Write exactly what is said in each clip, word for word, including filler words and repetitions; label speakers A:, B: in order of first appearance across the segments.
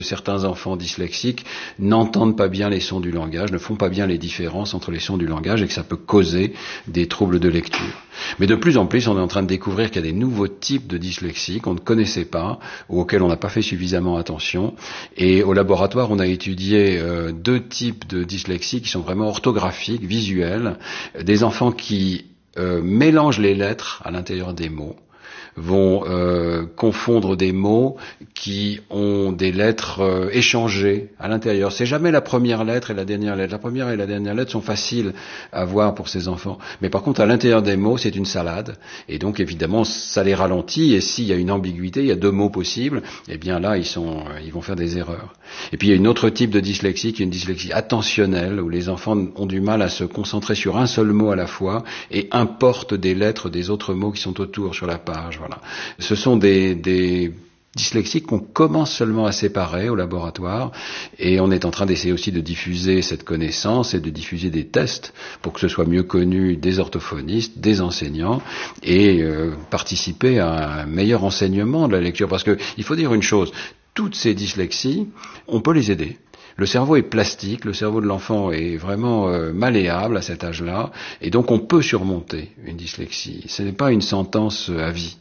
A: Certains enfants dyslexiques n'entendent pas bien les sons du langage, ne font pas bien les différences entre les sons du langage et que ça peut causer des troubles de lecture. Mais de plus en plus, on est en train de découvrir qu'il y a des nouveaux types de dyslexie qu'on ne connaissait pas ou auxquels on n'a pas fait suffisamment attention. Et au laboratoire, on a étudié euh, deux types de dyslexie qui sont vraiment orthographiques, visuels, des enfants qui euh, mélangent les lettres à l'intérieur des mots, vont euh, confondre des mots qui ont des lettres euh, échangées à l'intérieur. C'est jamais la première lettre et la dernière lettre. La première et la dernière lettre sont faciles à voir pour ces enfants. Mais par contre, à l'intérieur des mots, c'est une salade. Et donc, évidemment, ça les ralentit. Et s'il y a une ambiguïté, il y a deux mots possibles, eh bien là, ils sont, ils vont faire des erreurs. Et puis, il y a une autre type de dyslexie qui est une dyslexie attentionnelle, où les enfants ont du mal à se concentrer sur un seul mot à la fois et importent des lettres des autres mots qui sont autour sur la page. Voilà. Ce sont des, des dyslexiques qu'on commence seulement à séparer au laboratoire et on est en train d'essayer aussi de diffuser cette connaissance et de diffuser des tests pour que ce soit mieux connu des orthophonistes, des enseignants et euh, participer à un meilleur enseignement de la lecture. Parce que il faut dire une chose, toutes ces dyslexies, on peut les aider. Le cerveau est plastique, le cerveau de l'enfant est vraiment euh, malléable à cet âge-là et donc on peut surmonter une dyslexie. Ce n'est pas une sentence à vie.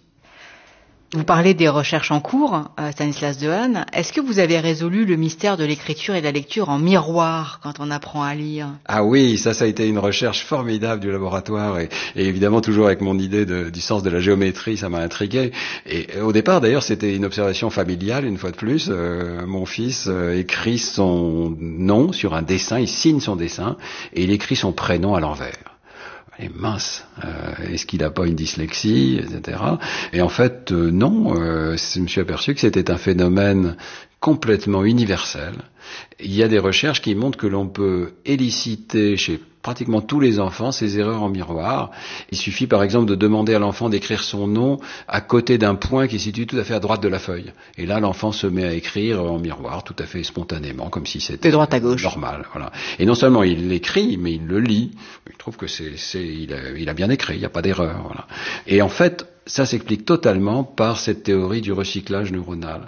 B: Vous parlez des recherches en cours, euh, Stanislas Dehaene. Est-ce que vous avez résolu le mystère de l'écriture et de la lecture en miroir quand on apprend à lire?
A: Ah oui, ça, ça a été une recherche formidable du laboratoire et, et évidemment toujours avec mon idée de, du sens de la géométrie, ça m'a intrigué. Et, et au départ, d'ailleurs, c'était une observation familiale, une fois de plus. Euh, mon fils euh, écrit son nom sur un dessin, il signe son dessin et il écrit son prénom à l'envers. Et mince, euh, est-ce qu'il n'a pas une dyslexie, et cetera. Et en fait, euh, non, euh, je me suis aperçu que c'était un phénomène complètement universel. Il y a des recherches qui montrent que l'on peut éliciter chez pratiquement tous les enfants ces erreurs en miroir. Il suffit par exemple de demander à l'enfant d'écrire son nom à côté d'un point qui se situe tout à fait à droite de la feuille. Et là, l'enfant se met à écrire en miroir tout à fait spontanément, comme si c'était
B: de droite à gauche.
A: Normal. Voilà. Et non seulement il l'écrit, mais il le lit. Il trouve que c'est, c'est, il a, il a bien écrit, il n'y a pas d'erreur. Voilà. Et en fait, ça s'explique totalement par cette théorie du recyclage neuronal.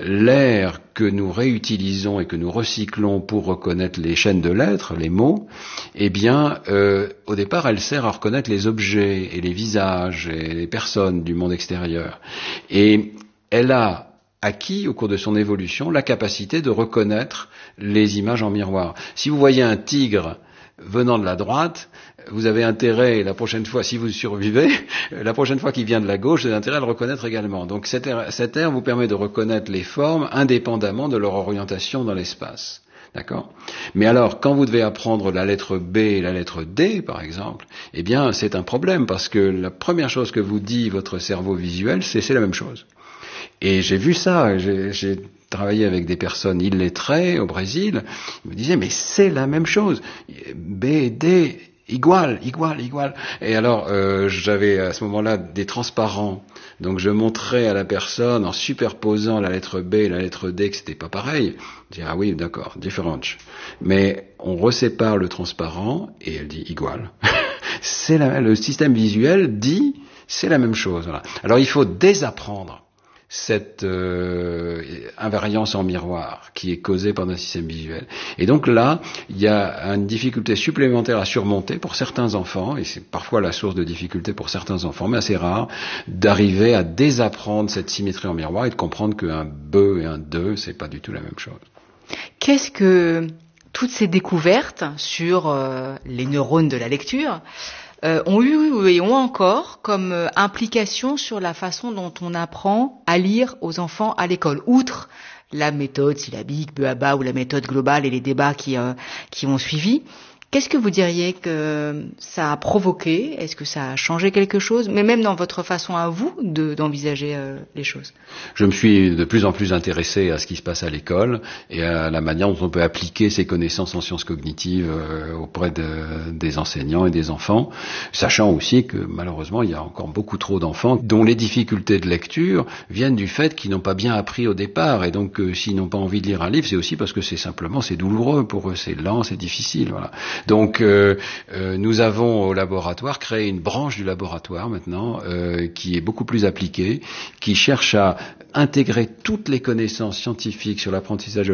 A: L'air que nous réutilisons et que nous recyclons pour reconnaître les chaînes de lettres, les mots, eh bien, euh, au départ, elle sert à reconnaître les objets et les visages et les personnes du monde extérieur. Et elle a acquis, au cours de son évolution, la capacité de reconnaître les images en miroir. Si vous voyez un tigre venant de la droite, vous avez intérêt, la prochaine fois, si vous survivez, la prochaine fois qu'il vient de la gauche, vous avez intérêt à le reconnaître également. Donc cette aire, cette aire vous permet de reconnaître les formes indépendamment de leur orientation dans l'espace. D'accord ? Mais alors, quand vous devez apprendre la lettre B et la lettre D, par exemple, eh bien, c'est un problème parce que la première chose que vous dit votre cerveau visuel, c'est c'est la même chose. Et j'ai vu ça, j'ai, j'ai travaillé avec des personnes illettrées au Brésil, ils me disaient, mais c'est la même chose, B et D, igual, igual, igual. Et alors, euh, j'avais à ce moment-là des transparents, donc je montrais à la personne, en superposant la lettre B et la lettre D, que c'était pas pareil, je dis, ah oui, d'accord, different. Mais on resépare le transparent, et elle dit, igual. c'est la, le système visuel dit, c'est la même chose. Voilà. Alors il faut désapprendre cette euh, invariance en miroir qui est causée par un système visuel. Et donc là, il y a une difficulté supplémentaire à surmonter pour certains enfants, et c'est parfois la source de difficulté pour certains enfants, mais assez rare, d'arriver à désapprendre cette symétrie en miroir et de comprendre qu'un B et un deux, c'est pas du tout la même chose.
B: Qu'est-ce que toutes ces découvertes sur euh, les neurones de la lecture Euh, ont eu et ont encore comme euh, implication sur la façon dont on apprend à lire aux enfants à l'école, outre la méthode syllabique, B A B A ou la méthode globale et les débats qui, euh, qui ont suivi. Qu'est-ce que vous diriez que ça a provoqué ? Est-ce que ça a changé quelque chose ? Mais même dans votre façon à vous de, d'envisager euh, les choses.
A: Je me suis de plus en plus intéressé à ce qui se passe à l'école et à la manière dont on peut appliquer ces connaissances en sciences cognitives euh, auprès de, des enseignants et des enfants, sachant aussi que malheureusement il y a encore beaucoup trop d'enfants dont les difficultés de lecture viennent du fait qu'ils n'ont pas bien appris au départ et donc euh, s'ils n'ont pas envie de lire un livre, c'est aussi parce que c'est simplement c'est douloureux pour eux, c'est lent, c'est difficile. Voilà. Donc, euh, euh, nous avons au laboratoire créé une branche du laboratoire maintenant euh, qui est beaucoup plus appliquée, qui cherche à intégrer toutes les connaissances scientifiques sur l'apprentissage